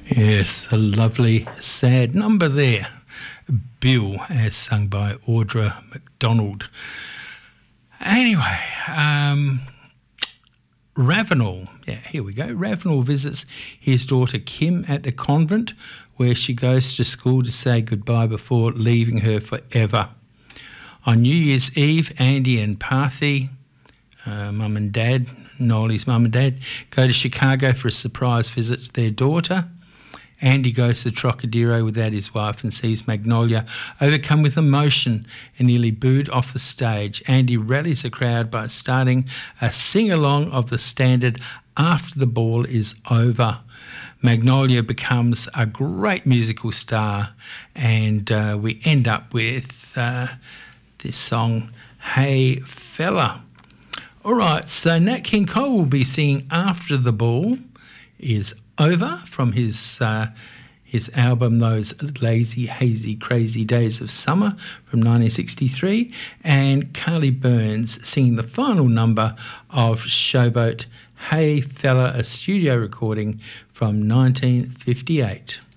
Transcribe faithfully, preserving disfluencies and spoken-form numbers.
Yes, a lovely, sad number there. Bill, as sung by Audra McDonald. Anyway, um, Ravenel, yeah, here we go. Ravenel visits his daughter Kim at the convent, where she goes to school to say goodbye before leaving her forever. On New Year's Eve, Andy and Parthy, uh, mum and dad, Nolly's mum and dad, go to Chicago for a surprise visit to their daughter. Andy goes to Trocadero without his wife and sees Magnolia overcome with emotion and nearly booed off the stage. Andy rallies the crowd by starting a sing-along of the standard After the Ball is Over. Magnolia becomes a great musical star, and uh, we end up with uh, this song, Hey Fella. All right, so Nat King Cole will be singing After the Ball is Over from his uh, his album Those Lazy, Hazy, Crazy Days of Summer from nineteen sixty-three, and Carly Burns singing the final number of Showboat, Hey Fella, a studio recording from nineteen fifty-eight.